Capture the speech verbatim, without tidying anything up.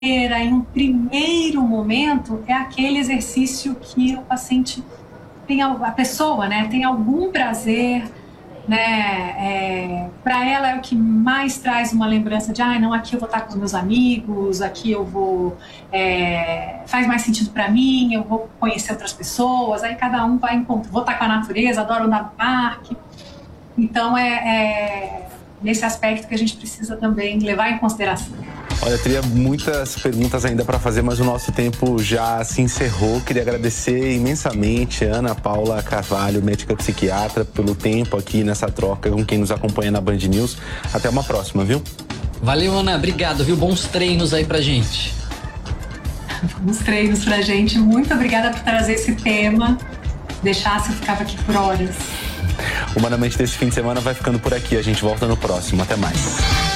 em um primeiro momento, é aquele exercício que o paciente tem, a pessoa, né, tem algum prazer, né, é, para ela é o que mais traz uma lembrança de, ah, não, aqui eu vou estar com os meus amigos, aqui eu vou, é, faz mais sentido para mim, eu vou conhecer outras pessoas, aí cada um vai encontrar, vou estar com a natureza, adoro andar no parque. Então é, é nesse aspecto que a gente precisa também levar em consideração. Olha, eu teria muitas perguntas ainda para fazer, mas o nosso tempo já se encerrou. Queria agradecer imensamente a Ana Paula Carvalho, médica psiquiatra, pelo tempo aqui nessa troca com quem nos acompanha na Band News. Até uma próxima, viu? Valeu, Ana. Obrigado, viu? Bons treinos aí pra gente. Bons treinos pra gente. Muito obrigada por trazer esse tema. Deixasse, eu ficava aqui por horas. Humanamente desse fim de semana vai ficando por aqui. A gente volta no próximo. Até mais.